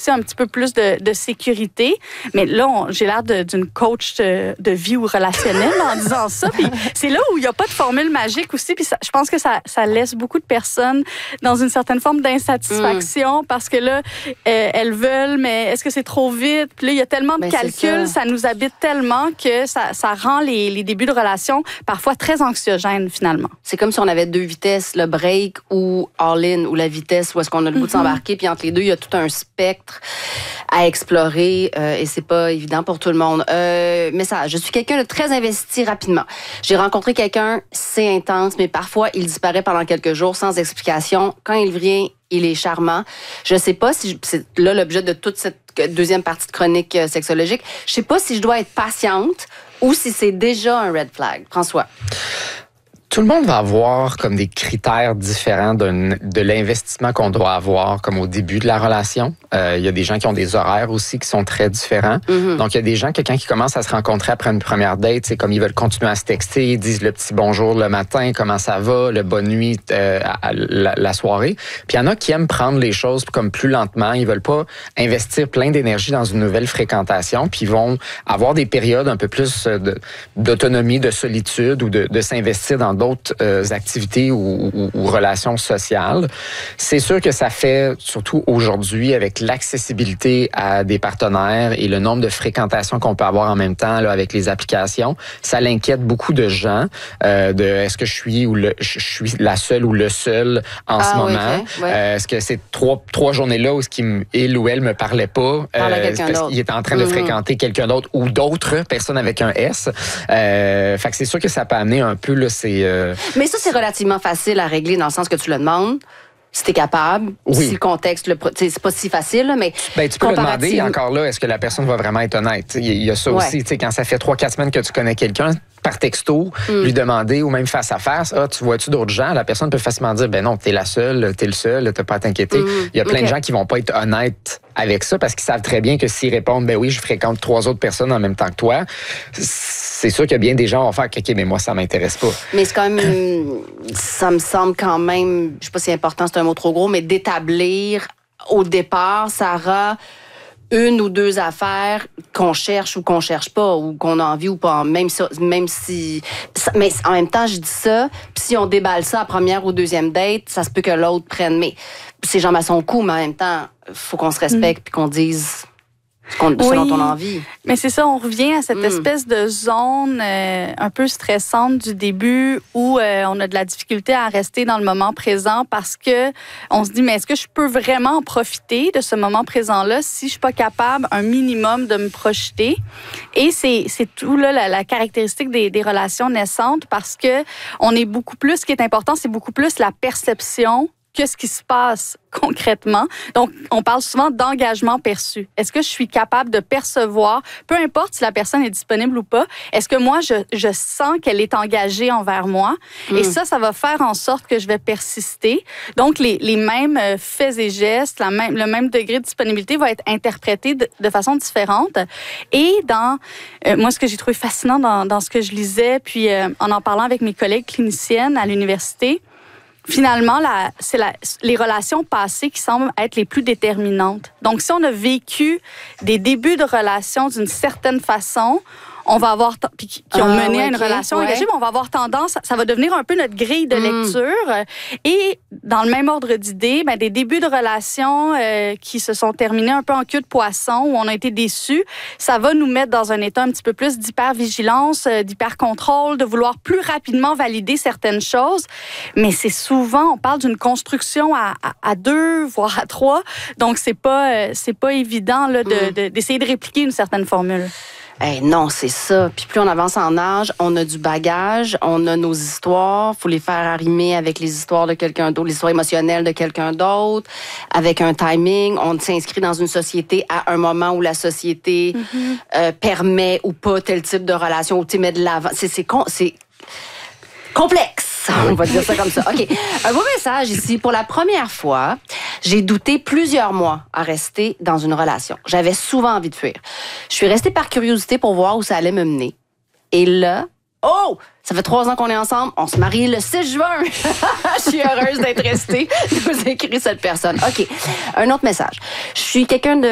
aussi un petit peu plus de sécurité. Mais là, j'ai l'air d'une coach de vie ou relationnelle en disant ça. Puis c'est là où il n'y a pas de formule magique aussi. Puis je pense que ça laisse beaucoup de personnes dans une certaine forme d'insatisfaction parce que là, elles veulent, mais est-ce que c'est trop vite? Puis là, il y a tellement de calculs, ça nous habite tellement que ça rend les débuts de relation parfois très anxiogènes, finalement. C'est comme si on avait deux vitesses, le break ou all-in, ou la vitesse où est-ce qu'on a le goût de s'embarquer. Puis entre les deux, il y a tout un spectre à explorer et c'est pas évident pour tout le monde. Message, je suis quelqu'un de très investi rapidement. J'ai rencontré quelqu'un, c'est intense, mais parfois, il disparaît pendant quelques jours sans explication. Quand il vient, il est charmant. Je sais pas si c'est là l'objet de toute cette deuxième partie de chronique sexologique. Je sais pas si je dois être patiente ou si c'est déjà un red flag. François. Tout le monde va avoir comme des critères différents de l'investissement qu'on doit avoir comme au début de la relation. Il y a des gens qui ont des horaires aussi qui sont très différents. Mm-hmm. Donc, il y a des gens que quand ils commencent à se rencontrer après une première date, c'est comme ils veulent continuer à se texter, ils disent le petit bonjour le matin, comment ça va, le bonne nuit la soirée. Puis il y en a qui aiment prendre les choses comme plus lentement. Ils veulent pas investir plein d'énergie dans une nouvelle fréquentation. Puis ils vont avoir des périodes un peu plus d'autonomie, de solitude ou de s'investir dans d'autres activités ou relations sociales. C'est sûr que ça fait, surtout aujourd'hui, avec l'accessibilité à des partenaires et le nombre de fréquentations qu'on peut avoir en même temps là, avec les applications, ça l'inquiète beaucoup de gens de est-ce que je suis la seule ou le seul en ce moment? Okay. Ouais. Est-ce que c'est trois journées-là où il ou elle me parlait pas parce qu'il était en train de fréquenter quelqu'un d'autre ou d'autres personnes avec un S? Fait que c'est sûr que ça peut amener un peu là, Mais ça, c'est relativement facile à régler dans le sens que tu le demandes. Si t'es capable, si le contexte, c'est pas si facile, là, mais... tu peux le demander, encore là, est-ce que la personne va vraiment être honnête? Il y a ça aussi, quand ça fait 3-4 semaines que tu connais quelqu'un, par texto, lui demander, ou même face à face, tu vois-tu d'autres gens? La personne peut facilement dire, ben non, t'es la seule, t'es le seul, t'as pas à t'inquiéter. Il y a plein de gens qui vont pas être honnêtes avec ça parce qu'ils savent très bien que s'ils répondent, ben oui, je fréquente 3 autres personnes en même temps que toi, c'est sûr que bien des gens vont faire, OK, mais moi, ça m'intéresse pas. Mais c'est quand même, ça me semble quand même, je sais pas si c'est important, c'est un mot trop gros, mais d'établir au départ, Sarah, une ou deux affaires qu'on cherche ou qu'on cherche pas, ou qu'on a envie ou pas, même si... Mais en même temps, je dis ça, puis si on déballe ça à première ou deuxième date, ça se peut que l'autre prenne. Mais c'est jambes à son cou, mais en même temps, faut qu'on se respecte puis qu'on dise... selon ton envie. Mais c'est ça, on revient à cette espèce de zone un peu stressante du début où on a de la difficulté à rester dans le moment présent parce que on se dit, mais est-ce que je peux vraiment en profiter de ce moment présent-là si je suis pas capable un minimum de me projeter? Et c'est tout là, la caractéristique des relations naissantes parce que on est beaucoup plus, ce qui est important, c'est beaucoup plus la perception que ce qui se passe concrètement. Donc, on parle souvent d'engagement perçu. Est-ce que je suis capable de percevoir, peu importe si la personne est disponible ou pas, est-ce que moi, je sens qu'elle est engagée envers moi? Et ça va faire en sorte que je vais persister. Donc, les mêmes faits et gestes, le même degré de disponibilité va être interprété de façon différente. Et moi, ce que j'ai trouvé fascinant dans ce que je lisais, puis en parlant avec mes collègues cliniciennes à l'université, finalement, c'est les relations passées qui semblent être les plus déterminantes. Donc, si on a vécu des débuts de relations d'une certaine façon, on va avoir qui ont mené à une relation engagée, mais on va avoir tendance, ça va devenir un peu notre grille de lecture. Et dans le même ordre d'idées, des débuts de relations qui se sont terminés un peu en queue de poisson, où on a été déçus, ça va nous mettre dans un état un petit peu plus d'hypervigilance, d'hypercontrôle, de vouloir plus rapidement valider certaines choses. Mais c'est souvent, on parle d'une construction à 2, voire à 3. Donc, c'est pas évident là, d'essayer de répliquer une certaine formule. Non, c'est ça. Puis plus on avance en âge, on a du bagage, on a nos histoires. Faut les faire arrimer avec les histoires de quelqu'un d'autre, les histoires émotionnelles de quelqu'un d'autre, avec un timing. On s'inscrit dans une société à un moment où la société permet ou pas tel type de relation, ou met de l'avant. C'est complexe. On va dire ça comme ça. OK. Un beau message ici. Pour la première fois, j'ai douté plusieurs mois à rester dans une relation. J'avais souvent envie de fuir. Je suis restée par curiosité pour voir où ça allait me mener. Et là, ça fait 3 ans qu'on est ensemble. On se marie le 6 juin. Je suis heureuse d'être restée. Nous écrit cette personne. OK. Un autre message. Je suis quelqu'un de